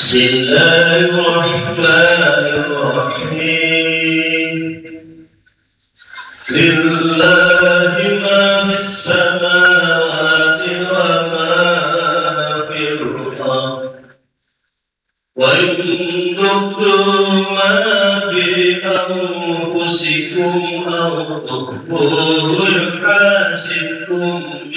بسم الله الرحمن الرحيم لله ما في السماوات وما في الأرض وإن تبدوا ما في أنفسكم أو تخفوه يحاسبكم